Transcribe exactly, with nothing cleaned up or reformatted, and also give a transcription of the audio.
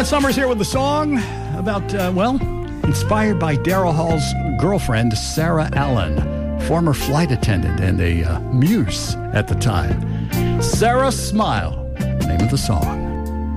Matt Summers here with the song about, uh, well, inspired by Daryl Hall's girlfriend, Sarah Allen, former flight attendant and a uh, muse at the time. Sarah Smile, name of the song.